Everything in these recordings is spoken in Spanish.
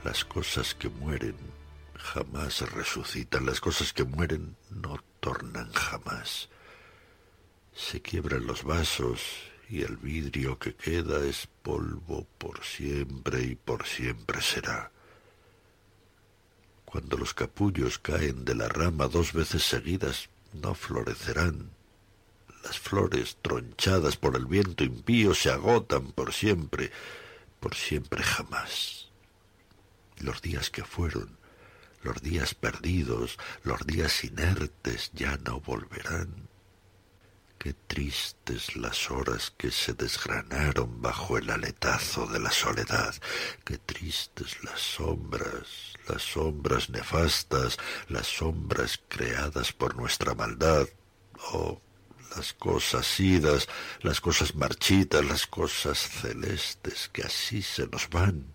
Las cosas que mueren jamás resucitan, las cosas que mueren no tornan jamás. Se quiebran los vasos y el vidrio que queda es polvo por siempre y por siempre será. Cuando los capullos caen de la rama 2 veces seguidas, no florecerán. Las flores, tronchadas por el viento impío, se agotan por siempre jamás. Los días que fueron, los días perdidos, los días inertes ya no volverán. Qué tristes las horas que se desgranaron bajo el aletazo de la soledad. Qué tristes las sombras nefastas, las sombras creadas por nuestra maldad. Oh, las cosas idas, las cosas marchitas, las cosas celestes que así se nos van.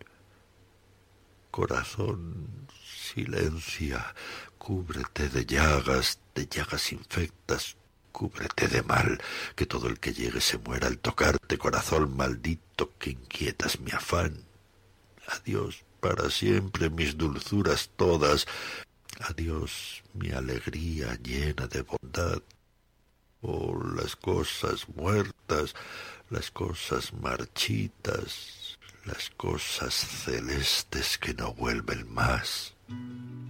Corazón, silencia, cúbrete de llagas infectas, cúbrete de mal, que todo el que llegue se muera al tocarte, corazón maldito que inquietas mi afán. Adiós para siempre mis dulzuras todas, adiós mi alegría llena de bondad. Oh, las cosas muertas, las cosas marchitas, las cosas celestes que no vuelven más.